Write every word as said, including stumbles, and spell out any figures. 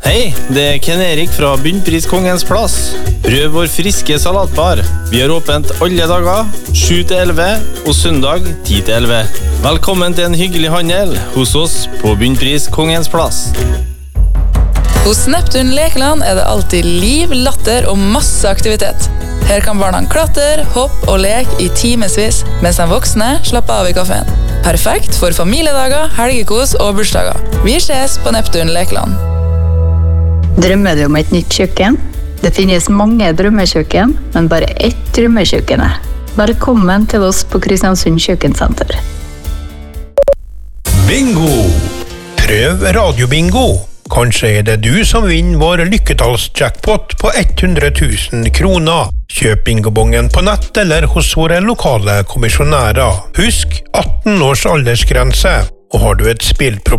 Hei, det er Ken Erik fra Bunnpris Kongens Plass. Prøv vår friske salatbar. Vi har åpent alle dager, sju til elleve, og søndag ti til elleve. Velkommen til en hyggelig handel hos oss på Bunnpris Kongens Plass. Hos Neptun Lekeland er det alltid liv, latter og masse aktivitet. Her kan barna klatre, hoppe og leke i timesvis, mens de voksne slapper av i kaféen. Perfekt for familiedager, helgekos og bursdager. Vi ses på Neptun Lekeland. Drømmer du om et nytt kjøkken? Det finnes mange drømmekjøkken, men bare ett drømmekjøkken er. Velkommen til oss på Kristiansund Kjøkkensenter. Bingo! Prøv radiobingo. Kanskje er det du som vinner vår lykketallsjackpot på hundre tusen kroner. Kjøp bingobongen på nett eller hos våre lokale kommisjonærer. Husk atten års aldersgrense. Og har du et spillproblem